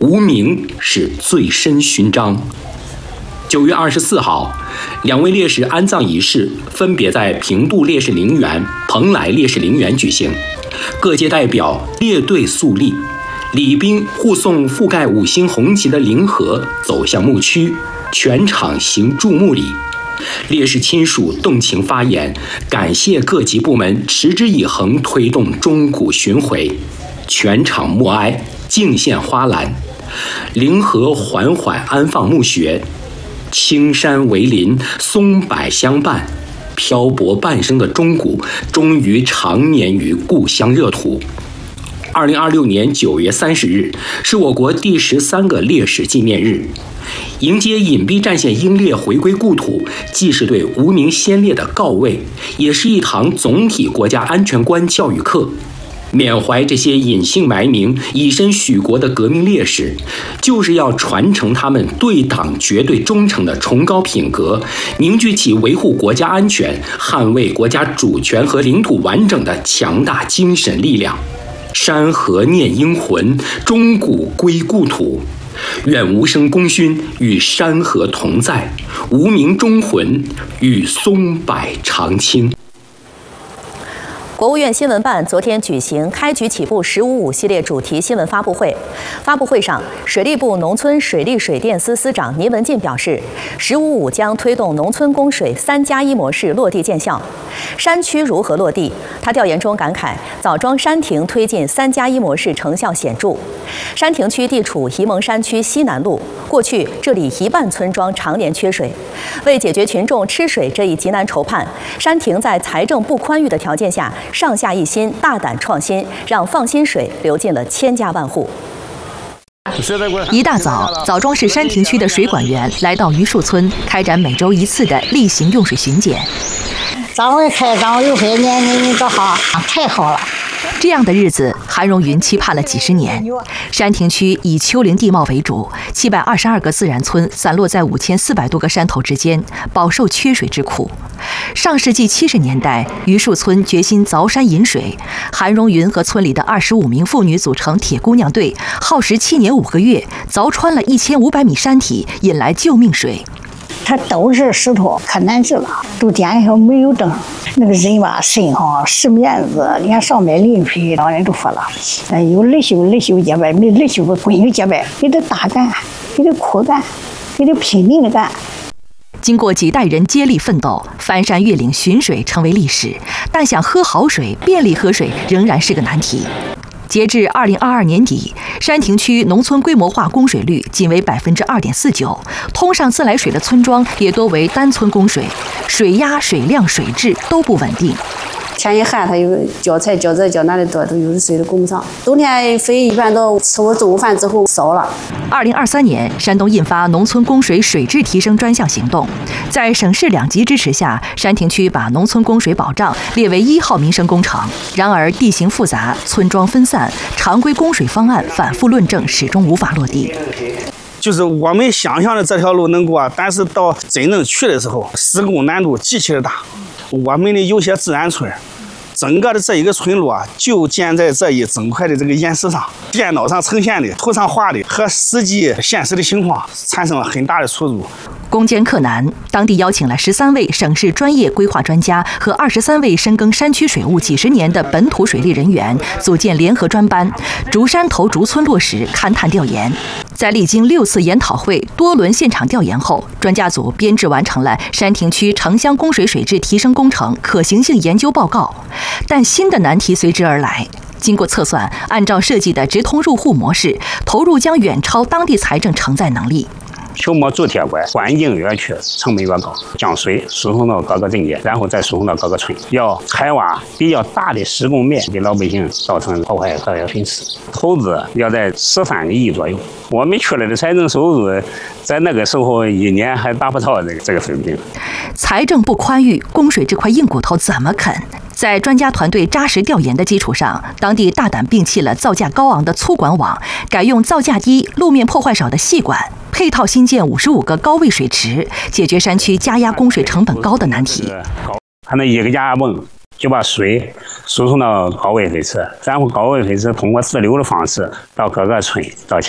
无名是最深勋章。9月24号，2位烈士安葬仪式分别在平度烈士陵园、蓬莱烈士陵园举行，各界代表列队肃立，礼宾护送覆盖5星红旗的灵盒走向墓区，全场行注目礼。烈士亲属动情发言，感谢各级部门持之以恒推动钟鼓巡回，全场默哀，敬献花篮。灵盒缓缓安放墓穴，青山为邻，松柏相伴，漂泊半生的钟鼓终于长眠于故乡热土。2026年9月30日是我国第13个烈士纪念日，迎接隐蔽战线英烈回归故土，既是对无名先烈的告慰，也是一堂总体国家安全观教育课。缅怀这些隐姓埋名、以身许国的革命烈士，就是要传承他们对党绝对忠诚的崇高品格，凝聚起维护国家安全、捍卫国家主权和领土完整的强大精神力量。山河念英魂，钟鼓归故土。愿无声功勋与山河同在，无名钟魂与松柏长青。 国务院新闻办昨天举行开局起步“1055”系列主题新闻发布会。发布会上，水利部农村水利水电司司长倪文进表示，“1055”将推动农村供水3+1模式落地见效。山区如何落地？他调研中感慨，枣庄山亭推进3+1模式成效显著。山亭区地处沂蒙山区西南路，过去这里1半村庄常年缺水。为解决群众吃水这一急难愁盼，山亭在财政不宽裕的条件下，上下一心，大胆创新，让放心水流进了千家万户。 一大早，枣庄市山亭区的水管员来到榆树村，开展每周1次的例行用水巡检。 掌柜开，掌柜有水，你多好，太好了。 这样的日子，韩荣云期盼了几十年。山亭区以丘陵地貌为主，722个自然村散落在5400多个山头之间，饱受缺水之苦。上世纪70年代，榆树村决心凿山引水，韩荣云和村里的25名妇女组成铁姑娘队，耗时7年5个月，凿穿了1500米山体，引来救命水。 它都是石头，可难治了。都点上没有灯，那个人吧身上湿面子，连上面鳞皮，老人都说了，有日修结拜，没日修滚就结拜，给他大干，给他苦干，给他拼命的干。 经过几代人接力奋斗，翻山越岭寻水成为历史，但想喝好水、便利喝水仍然是个难题。截至2022年底，山亭区农村规模化供水率仅为2.49%，通上自来水的村庄也多为单村供水，水压、水量、水质都不稳定。 天一旱，它有浇菜、浇这、浇那的多，都有的水都供不上。冬天水一般都吃过中午饭之后少了。 2023年，山东印发农村供水水质提升专项行动，在省市2级支持下，山亭区把农村供水保障列为1号民生工程。然而地形复杂，村庄分散，常规供水方案反复论证，始终无法落地。 就是我们想象的这条路能过，但是到真正去的时候，施工难度极其的大。我们的有些自然村，整个的这一个村落就建在这一整块的这个岩石上，电脑上呈现的、图上画的和实际现实的情况产生了很大的出入。 攻坚克难，当地邀请了13位省市专业规划专家和23位深耕山区水务几十年的本土水利人员，组建联合专班，逐山头逐村落实勘探调研。在历经6次研讨会、多轮现场调研后，专家组编制完成了山亭区城乡供水水质提升工程可行性研究报告。但新的难题随之而来。经过测算，按照设计的直通入户模式，投入将远超当地财政承载能力。 球磨铸铁管，环境越缺，成本越高，将水输送到各个镇界，然后再输送到各个村。要开挖比较大的施工面，给老百姓造成破坏和损失，投资要在13个亿左右。我们区里的财政收入在那个时候1年还达不到这个水平。 财政不宽裕，供水这块硬骨头怎么啃？在专家团队扎实调研的基础上，当地大胆摒弃了造价高昂的粗管网，改用造价低、路面破坏少的细管，配套新建55个高位水池，解决山区加压供水成本高的难题。 它那一个加压泵就把水输送到高位水池，然后高位水池通过自流的方式到各个村到